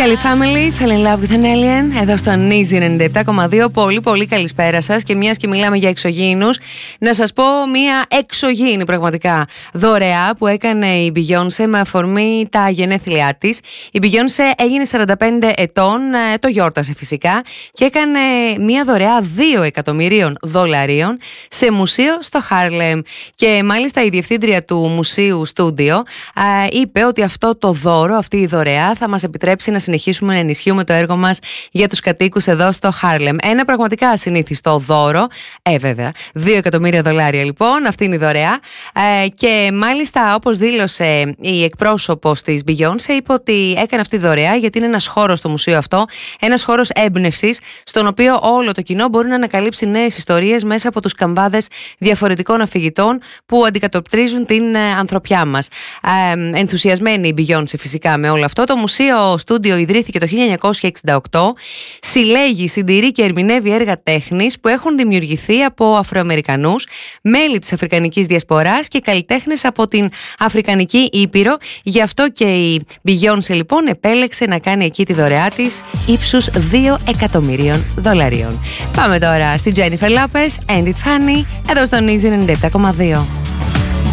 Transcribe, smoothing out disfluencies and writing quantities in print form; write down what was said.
Kelly Family, Fell in Love with an Alien, εδώ στο Easy 97,2. Πολύ καλησπέρα σας. Και μιας και μιλάμε για εξωγήινους, να σας πω μια εξωγήινη πραγματικά δωρεά που έκανε η Beyoncé με αφορμή τα γενέθλιά της. Η Beyoncé έγινε 45 ετών, το γιόρτασε φυσικά, και έκανε μια δωρεά $2 εκατομμυρίων σε μουσείο στο Χάρλεμ. Και μάλιστα η διευθύντρια του μουσείου Στούντιο είπε ότι αυτό το δώρο, αυτή η δωρεά θα μας επιτρέψει να συνεχίσουμε να ενισχύουμε το έργο μας για τους κατοίκους εδώ στο Χάρλεμ. Ένα πραγματικά ασυνήθιστο δώρο. Βέβαια, $2 εκατομμύρια λοιπόν, αυτή είναι η δωρεά. Και μάλιστα, όπως δήλωσε η εκπρόσωπος της Beyoncé, είπε ότι έκανε αυτή τη δωρεά γιατί είναι ένας χώρος στο μουσείο αυτό, ένας χώρος έμπνευσης, στον οποίο όλο το κοινό μπορεί να ανακαλύψει νέες ιστορίες μέσα από τους καμβάδες διαφορετικών αφηγητών που αντικατοπτρίζουν την ανθρωπιά μας. Ενθουσιασμένη η Beyoncé φυσικά με όλο αυτό. Το μουσείο Στούντιο ιδρύθηκε το 1968, συλλέγει, συντηρεί και ερμηνεύει έργα τέχνης που έχουν δημιουργηθεί από Αφροαμερικανούς, μέλη της Αφρικανικής Διασποράς και καλλιτέχνες από την Αφρικανική Ήπειρο. Γι' αυτό και η Beyoncé λοιπόν επέλεξε να κάνει εκεί τη δωρεά της ύψους $2 εκατομμυρίων. Πάμε τώρα στη Jennifer Lopez, Ain't It Funny, εδώ στον Easy 97,2.